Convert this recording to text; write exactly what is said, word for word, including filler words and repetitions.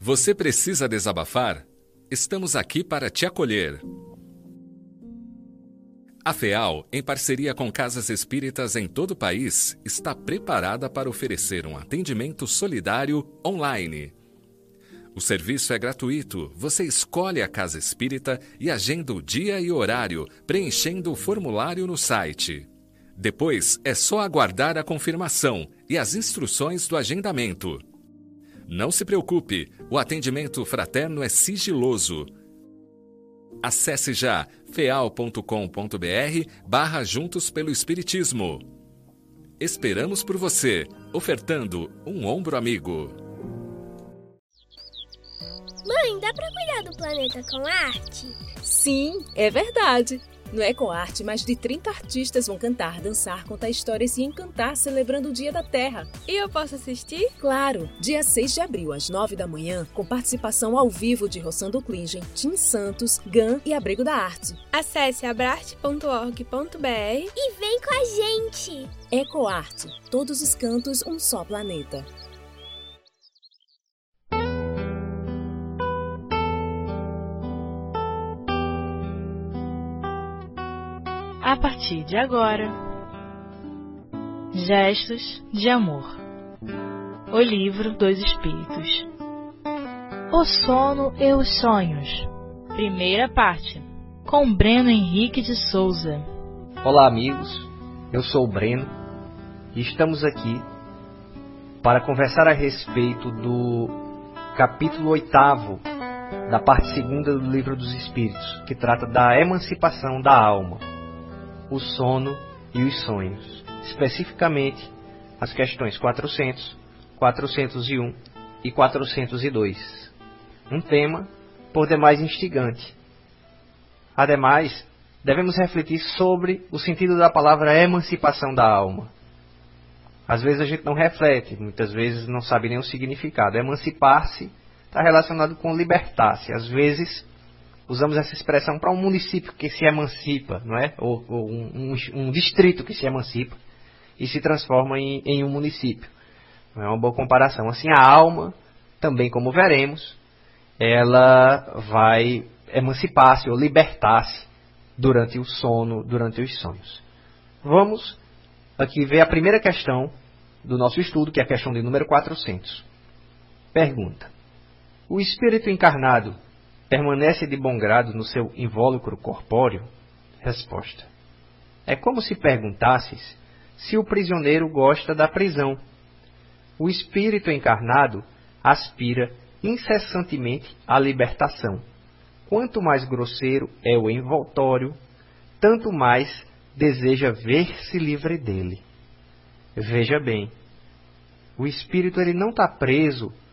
Você precisa desabafar? Estamos aqui para te acolher. A FEAL, em parceria com casas espíritas em todo o país, está preparada para oferecer um atendimento solidário online. O serviço é gratuito. Você escolhe a casa espírita e agenda o dia e horário, preenchendo o formulário no site. Depois, é só aguardar a confirmação e as instruções do agendamento. Não se preocupe, o atendimento fraterno é sigiloso. Acesse já feal ponto com ponto br barra Juntos pelo Espiritismo. Esperamos por você, ofertando um ombro amigo. Mãe, dá pra cuidar do planeta com arte? Sim, é verdade. No EcoArte, mais de trinta artistas vão cantar, dançar, contar histórias e encantar celebrando o Dia da Terra. E eu posso assistir? Claro! Dia seis de abril, às nove da manhã, com participação ao vivo de Rossando Klingen, Tim Santos, Gan e Abrigo da Arte. Acesse abrarte ponto org ponto br e vem com a gente! EcoArte, todos os cantos, um só planeta. A partir de agora, Gestos de Amor, o livro dos Espíritos. O sono e os sonhos. Primeira parte, com Breno Henrique de Souza. Olá amigos, eu sou o Breno e estamos aqui para conversar a respeito do capítulo oitavo da parte segunda do livro dos Espíritos, que trata da emancipação da alma. O sono e os sonhos, especificamente as questões quatrocentos, quatrocentos e um e quatrocentos e dois. Um tema por demais instigante. Ademais, devemos refletir sobre o sentido da palavra emancipação da alma. Às vezes a gente não reflete, muitas vezes não sabe nem o significado. Emancipar-se está relacionado com libertar-se. Às vezes usamos essa expressão para um município que se emancipa, não é? Ou, ou um, um, um distrito que se emancipa e se transforma em, em um município. Não é uma boa comparação. Assim, a alma, também como veremos, ela vai emancipar-se ou libertar-se durante o sono, durante os sonhos. Vamos aqui ver a primeira questão do nosso estudo, que é a questão de número quatrocentos. Pergunta: o espírito encarnado permanece de bom grado no seu invólucro corpóreo? Resposta: é como se perguntasses se o prisioneiro gosta da prisão. O espírito encarnado aspira incessantemente à libertação. Quanto mais grosseiro é o envoltório, tanto mais deseja ver-se livre dele. Veja bem, o espírito ele não está preso